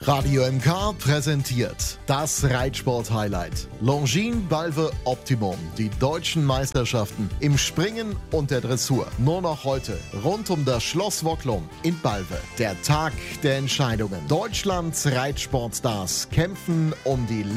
Radio MK präsentiert das Reitsport-Highlight. Longines Balve Optimum, die deutschen Meisterschaften im Springen und der Dressur. Nur noch heute rund um das Schloss Wocklum in Balve. Der Tag der Entscheidungen. Deutschlands Reitsportstars kämpfen um die